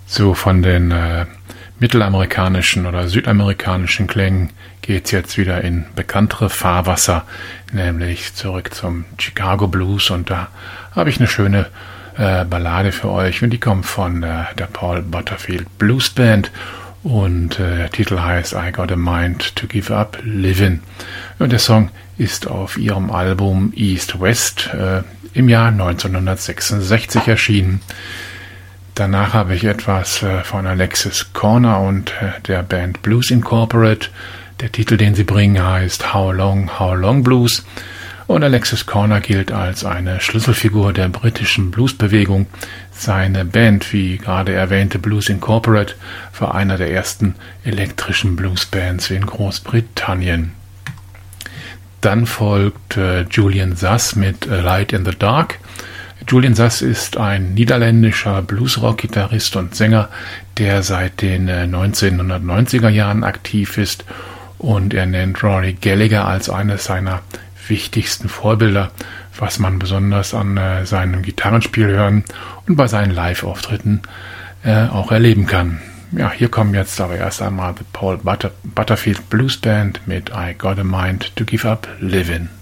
So von den mittelamerikanischen oder südamerikanischen Klängen geht's jetzt wieder in bekanntere Fahrwasser, nämlich zurück zum Chicago Blues, und da habe ich eine schöne Ballade für euch, und die kommt von der Paul Butterfield Blues Band, und der Titel heißt I Got a Mind to Give Up Livin', und der Song ist auf ihrem Album East West im Jahr 1966 erschienen. Danach habe ich etwas von Alexis Corner und der Band Blues Incorporate. Der Titel, den sie bringen, heißt How Long Blues. Und Alexis Corner gilt als eine Schlüsselfigur der britischen Bluesbewegung. Seine Band, wie gerade erwähnte Blues Incorporate, war einer der ersten elektrischen Bluesbands in Großbritannien. Dann folgt Julian Sass mit A Light in the Dark. Julian Sass ist ein niederländischer Bluesrock-Gitarrist und Sänger, der seit den 1990er Jahren aktiv ist, und er nennt Rory Gallagher als eines seiner wichtigsten Vorbilder, was man besonders an seinem Gitarrenspiel hören und bei seinen Live-Auftritten auch erleben kann. Ja, hier kommen jetzt aber erst einmal The Paul Butterfield Blues Band mit I Got a Mind to Give Up Livin'.